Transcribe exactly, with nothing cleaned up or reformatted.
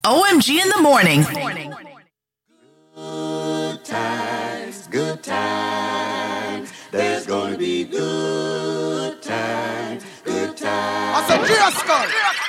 O M G in the morning. Good times, good times. There's gonna be good times, good times. I said, G-Skull.